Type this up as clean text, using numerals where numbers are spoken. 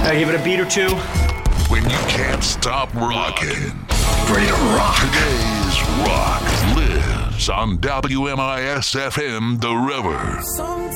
I give it a beat or two. When you can't stop rocking. Ready to rock. Today's rock lives on WMIS FM The River.